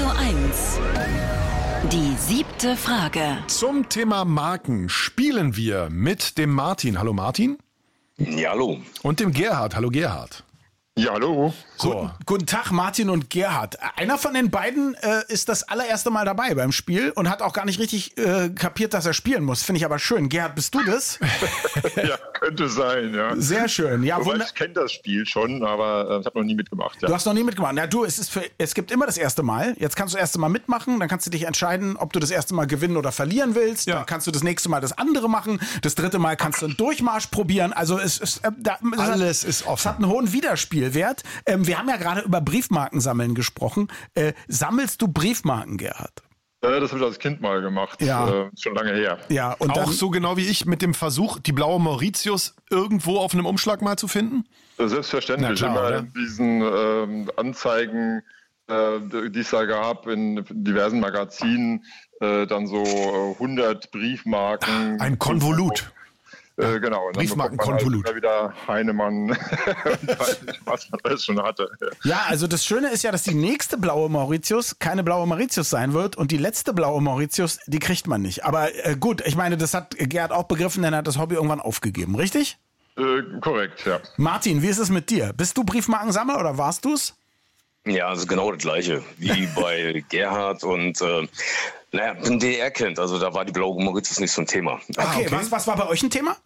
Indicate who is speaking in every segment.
Speaker 1: 1. Die 7. Frage.
Speaker 2: Zum Thema Marken spielen wir mit dem Martin. Hallo Martin.
Speaker 3: Ja, hallo.
Speaker 2: Und dem Gerhard. Hallo Gerhard.
Speaker 4: Ja, hallo.
Speaker 2: So.
Speaker 5: Guten Tag, Martin und Gerhard. Einer von den beiden ist das allererste Mal dabei beim Spiel und hat auch gar nicht richtig kapiert, dass er spielen muss. Finde ich aber schön. Gerhard, bist du das?
Speaker 4: Ja, könnte sein, ja.
Speaker 5: Sehr schön. Ja,
Speaker 4: ich kenne das Spiel schon, aber ich habe noch nie mitgemacht. Ja.
Speaker 5: Du hast noch nie mitgemacht. Ja, du, es gibt immer das erste Mal. Jetzt kannst du das erste Mal mitmachen, dann kannst du dich entscheiden, ob du das erste Mal gewinnen oder verlieren willst.
Speaker 2: Ja.
Speaker 5: Dann kannst du das nächste Mal das andere machen. Das dritte Mal kannst du einen Durchmarsch probieren. Also
Speaker 2: Alles ist offen.
Speaker 5: Es hat einen hohen Wiederspielwert. Wir haben ja gerade über Briefmarkensammeln gesprochen. Sammelst du Briefmarken, Gerhard?
Speaker 4: Das habe ich als Kind mal gemacht.
Speaker 5: Ja.
Speaker 4: Schon lange her.
Speaker 5: Ja, und
Speaker 2: Auch
Speaker 5: dann,
Speaker 2: so genau wie ich mit dem Versuch, die blaue Mauritius irgendwo auf einem Umschlag mal zu finden?
Speaker 4: Selbstverständlich.
Speaker 2: Na klar,
Speaker 4: immer
Speaker 2: oder?
Speaker 4: in diesen Anzeigen, die es da gab, in diversen Magazinen, dann so 100 Briefmarken.
Speaker 2: Ein Konvolut.
Speaker 4: Genau. Und dann
Speaker 2: Briefmarkenkonvolut.
Speaker 4: bekommt man halt wieder Heinemann und weiß nicht, was man alles schon hatte.
Speaker 5: ja, also das Schöne ist ja, dass die nächste blaue Mauritius keine blaue Mauritius sein wird und die letzte blaue Mauritius, die kriegt man nicht. Aber gut, ich meine, das hat Gerhard auch begriffen, denn er hat das Hobby irgendwann aufgegeben, richtig?
Speaker 4: Korrekt, ja.
Speaker 5: Martin, wie ist es mit dir? Bist du Briefmarkensammler oder warst du's?
Speaker 3: Ja, also genau das Gleiche wie bei Gerhard und bin DDR-Kind, also da war die blaue Mauritius nicht so ein Thema.
Speaker 5: Okay, was war bei euch ein Thema?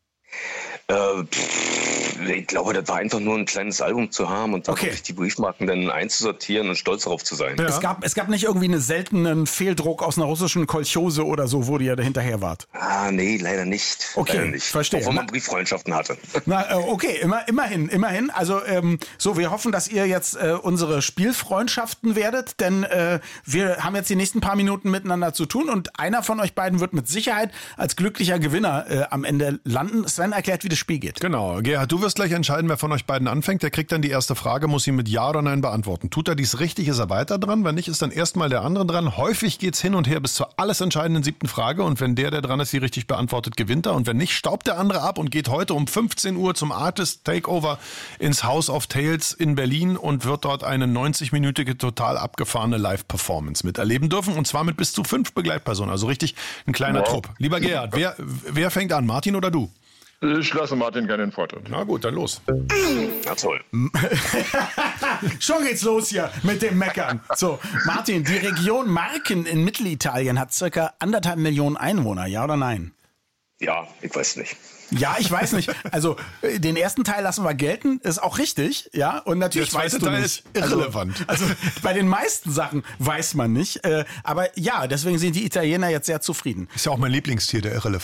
Speaker 3: Ich glaube, das war einfach nur ein kleines Album zu haben und dann wirklich die Briefmarken dann einzusortieren und stolz darauf zu sein.
Speaker 2: Ja.
Speaker 5: Es gab nicht irgendwie einen seltenen Fehldruck aus einer russischen Kolchose oder so, wo ihr da hinterher wart.
Speaker 3: Nee, leider nicht.
Speaker 5: Okay,
Speaker 3: leider nicht.
Speaker 5: verstehe.
Speaker 3: Auch wenn man Brieffreundschaften hatte.
Speaker 5: Na, okay, immerhin. Also, so, wir hoffen, dass ihr jetzt unsere Spielfreundschaften werdet, denn wir haben jetzt die nächsten paar Minuten miteinander zu tun und einer von euch beiden wird mit Sicherheit als glücklicher Gewinner am Ende landen. Sven erklärt, wie das Spiel geht.
Speaker 2: Genau. Gerhard, du wirst gleich entscheiden, wer von euch beiden anfängt. Der kriegt dann die erste Frage, muss sie mit Ja oder Nein beantworten. Tut er dies richtig, ist er weiter dran. Wenn nicht, ist dann erstmal der andere dran. Häufig geht's hin und her bis zur alles entscheidenden 7. Frage. Und wenn der dran ist, die richtig beantwortet, gewinnt er. Und wenn nicht, staubt der andere ab und geht heute um 15 Uhr zum Artist Takeover ins House of Tales in Berlin und wird dort eine 90-minütige, total abgefahrene Live-Performance miterleben dürfen. Und zwar mit bis zu 5 Begleitpersonen. Also richtig ein kleiner Trupp. Lieber Gerhard, wer fängt an? Martin oder du?
Speaker 4: Ich lasse Martin gerne den Vortritt.
Speaker 2: Na gut, dann los.
Speaker 3: Ja, toll.
Speaker 5: Schon geht's los hier mit dem Meckern. So, Martin, die Region Marken in Mittelitalien hat circa 1,5 Millionen Einwohner, ja oder nein?
Speaker 3: Ja, ich weiß nicht.
Speaker 5: Ja, ich weiß nicht. Also, den ersten Teil lassen wir gelten, ist auch richtig, ja. Und natürlich
Speaker 2: Der zweite
Speaker 5: weißt du
Speaker 2: Teil
Speaker 5: nicht.
Speaker 2: ist irrelevant.
Speaker 5: Also bei den meisten Sachen weiß man nicht. Aber ja, deswegen sind die Italiener jetzt sehr zufrieden.
Speaker 2: Ist ja auch mein Lieblingstier, der Irrelevant.